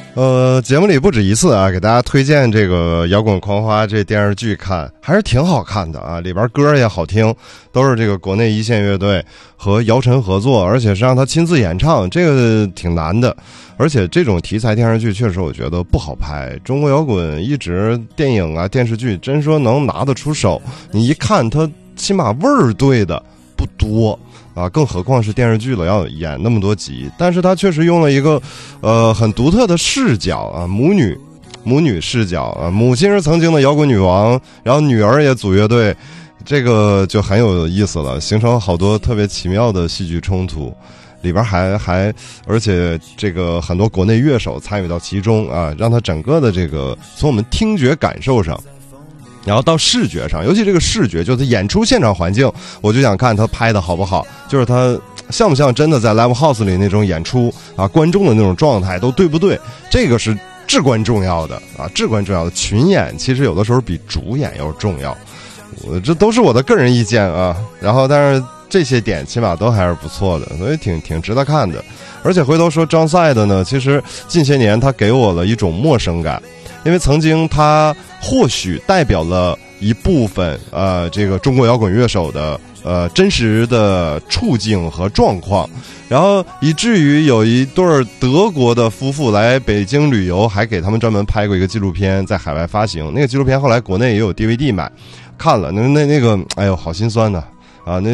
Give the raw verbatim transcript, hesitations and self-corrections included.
呃，节目里不止一次啊，给大家推荐这个《摇滚狂花》这电视剧看，还是挺好看的啊，里边歌也好听，都是这个国内一线乐队和姚晨合作，而且是让他亲自演唱，这个挺难的。而且这种题材电视剧确实我觉得不好拍，中国摇滚一直电影啊电视剧真说能拿得出手，你一看它起码味儿对的不多啊，更何况是电视剧了，要演那么多集。但是他确实用了一个呃很独特的视角啊，母女母女视角啊，母亲是曾经的摇滚女王，然后女儿也组乐队，这个就很有意思了，形成好多特别奇妙的戏剧冲突。里边还还，而且这个很多国内乐手参与到其中啊，让他整个的这个从我们听觉感受上，然后到视觉上，尤其这个视觉，就是演出现场环境，我就想看他拍的好不好，就是他像不像真的在 live house 里那种演出啊，观众的那种状态都对不对，这个是至关重要的啊，至关重要的。群演其实有的时候比主演要重要，我这都是我的个人意见啊。然后但是这些点起码都还是不错的，所以挺挺值得看的。而且回头说张赛的呢，其实近些年他给我了一种陌生感，因为曾经他或许代表了一部分呃这个中国摇滚乐手的呃真实的处境和状况，然后以至于有一对德国的夫妇来北京旅游，还给他们专门拍过一个纪录片，在海外发行。那个纪录片后来国内也有 D V D 买，看了那那那个哎呦好心酸呐啊，那